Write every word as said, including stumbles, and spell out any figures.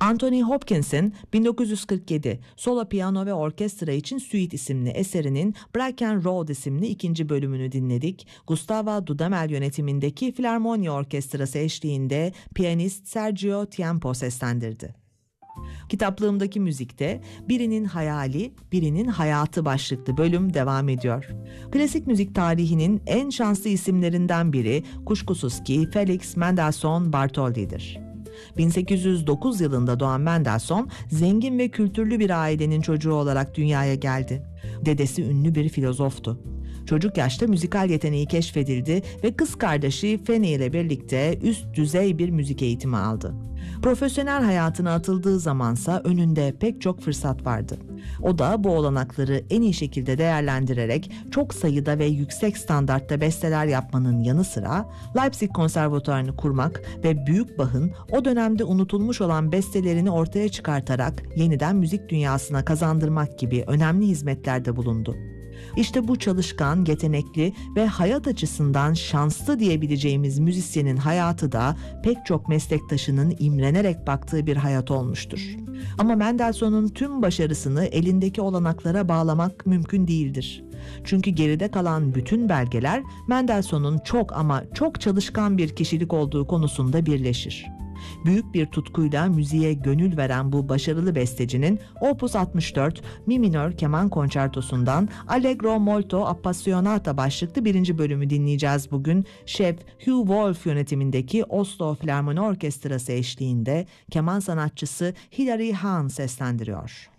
Anthony Hopkins'in bin dokuz yüz kırk yedi solo piyano ve orkestra için Suite isimli eserinin Broken Road isimli ikinci bölümünü dinledik. Gustavo Dudamel yönetimindeki Filarmonia Orkestrası eşliğinde piyanist Sergio Tiempo seslendirdi. Kitaplığımdaki müzikte Birinin Hayali, Birinin Hayatı başlıklı bölüm devam ediyor. Klasik müzik tarihinin en şanslı isimlerinden biri kuşkusuz ki Felix Mendelssohn Bartholdy'dir. bin sekiz yüz dokuz yılında doğan Mendelssohn, zengin ve kültürlü bir ailenin çocuğu olarak dünyaya geldi. Dedesi ünlü bir filozoftu. Çocuk yaşta müzikal yeteneği keşfedildi ve kız kardeşi Fanny ile birlikte üst düzey bir müzik eğitimi aldı. Profesyonel hayatına atıldığı zamansa önünde pek çok fırsat vardı. O da bu olanakları en iyi şekilde değerlendirerek çok sayıda ve yüksek standartta besteler yapmanın yanı sıra Leipzig Konservatuvarını kurmak ve Büyük Bach'ın o dönemde unutulmuş olan bestelerini ortaya çıkartarak yeniden müzik dünyasına kazandırmak gibi önemli hizmetlerde bulundu. İşte bu çalışkan, yetenekli ve hayat açısından şanslı diyebileceğimiz müzisyenin hayatı da pek çok meslektaşının imrenerek baktığı bir hayat olmuştur. Ama Mendelssohn'un tüm başarısını elindeki olanaklara bağlamak mümkün değildir. Çünkü geride kalan bütün belgeler Mendelssohn'un çok ama çok çalışkan bir kişilik olduğu konusunda birleşir. Büyük bir tutkuyla müziğe gönül veren bu başarılı bestecinin Opus altmış dört Mi minör keman konçertosundan Allegro molto appassionata başlıklı birinci bölümü dinleyeceğiz bugün. Şef Hugh Wolf yönetimindeki Oslo Filarmoni Orkestrası eşliğinde keman sanatçısı Hilary Hahn seslendiriyor.